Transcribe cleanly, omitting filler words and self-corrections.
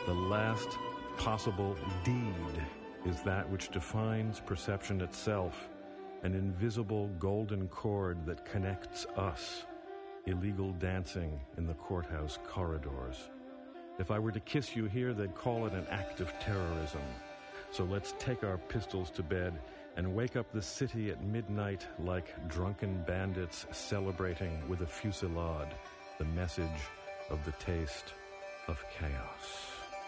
The last possible deed is that which defines perception itself, an invisible golden cord that connects us, illegal dancing in the courthouse corridors. If I were to kiss you here, they'd call it an act of terrorism. So let's take our pistols to bed and wake up the city at midnight like drunken bandits celebrating with a fusillade the message of the taste of chaos.